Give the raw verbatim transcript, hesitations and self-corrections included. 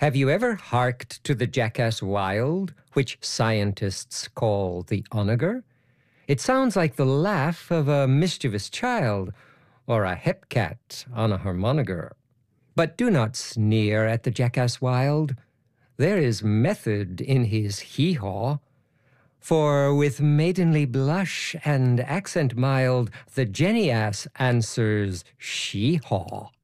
Have you ever harked to the jackass wild, which scientists call the onager? It sounds like the laugh of a mischievous child or a hepcat on a harmonica. But do not sneer at the jackass wild. There is method in his hee-haw. For with maidenly blush and accent mild, the jenny-ass answers she-haw.